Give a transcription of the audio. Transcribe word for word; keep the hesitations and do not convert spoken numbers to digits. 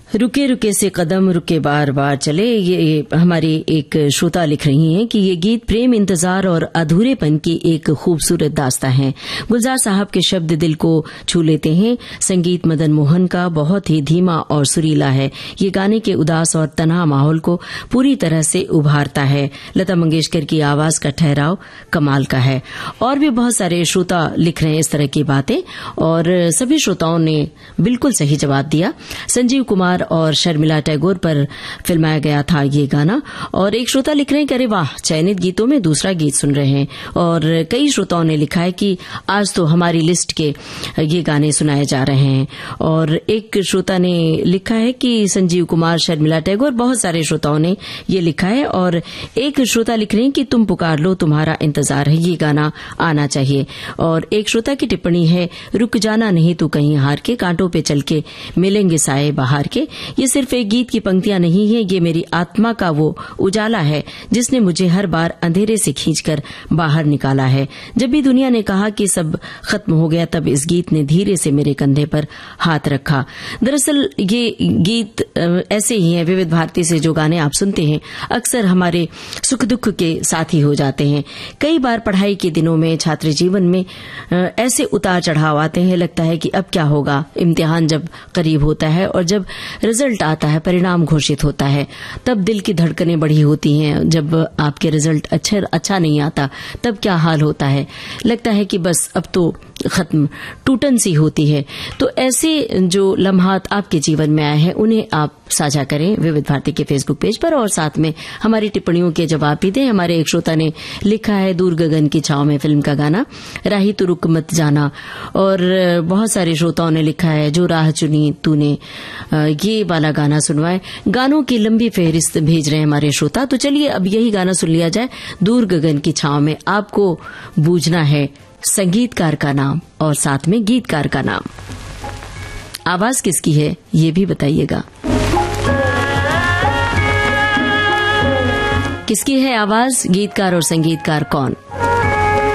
रुके रुके से कदम रुके बार बार चले, ये हमारी एक श्रोता लिख रही हैं कि ये गीत प्रेम, इंतजार और अधूरेपन की एक खूबसूरत दास्तां है। गुलजार साहब के शब्द दिल को छू लेते हैं। संगीत मदन मोहन का बहुत ही धीमा और सुरीला है। ये गाने के उदास और तन्हा माहौल को पूरी तरह से उभारता है। लता मंगेशकर की आवाज का ठहराव कमाल का है। और भी बहुत सारे श्रोता लिख रहे हैं इस तरह की बातें, और सभी श्रोताओं ने बिल्कुल सही जवाब दिया। संजीव कुमार और शर्मिला टैगोर पर फिल्माया गया था ये गाना। और एक श्रोता लिख रहे हैं कि अरे वाह, चयनित गीतों में दूसरा गीत सुन रहे हैं। और कई श्रोताओं ने लिखा है कि आज तो हमारी लिस्ट के ये गाने सुनाए जा रहे हैं। और एक श्रोता ने लिखा है कि संजीव कुमार, शर्मिला टैगोर, बहुत सारे श्रोताओं ने ये लिखा है। और एक श्रोता लिख रहे हैं कि तुम पुकार लो, तुम्हारा इंतजार है, ये गाना आना चाहिए। और एक श्रोता की टिप्पणी है, रुक जाना नहीं तू कहीं हार के, कांटों पे चल के मिलेंगे साए बहार के। ये सिर्फ एक गीत की पंक्तियां नहीं है, ये मेरी आत्मा का वो उजाला है जिसने मुझे हर बार अंधेरे से खींचकर बाहर निकाला है। जब भी दुनिया ने कहा कि सब खत्म हो गया, तब इस गीत ने धीरे से मेरे कंधे पर हाथ रखा। दरअसल ये गीत ऐसे ही है, विविध भारती से जो गाने आप सुनते हैं अक्सर हमारे सुख दुख के साथी हो जाते हैं। कई बार पढ़ाई के दिनों में, छात्र जीवन में ऐसे उतार चढ़ाव आते हैं, लगता है कि अब क्या होगा। इम्तिहान जब करीब होता है और जब रिजल्ट आता है, परिणाम घोषित होता है, तब दिल की धड़कनें बढ़ी होती हैं। जब आपके रिजल्ट अच्छा अच्छा नहीं आता, तब क्या हाल होता है, लगता है कि बस अब तो खत्म, टूटन सी होती है। तो ऐसे जो लम्हात आपके जीवन में आए हैं, उन्हें आप साझा करें विविध भारती के फेसबुक पेज पर, और साथ में हमारी टिप्पणियों के जवाब भी दें। हमारे एक श्रोता ने लिखा है, दूर गगन की छांव में फिल्म का गाना, राही तो रुक मत जाना। और बहुत सारे श्रोताओं ने लिखा है, जो राह चुनी तूने, ये वाला गाना सुनवाए। गानों की लंबी फहरिस्त भेज रहे हैं हमारे श्रोता। तो चलिए अब यही गाना सुन लिया जाए, दूर गगन की छांव में। आपको बूझना है संगीतकार का नाम और साथ में गीतकार का नाम। आवाज किसकी है ये भी बताइएगा। किसकी है आवाज, गीतकार और संगीतकार कौन?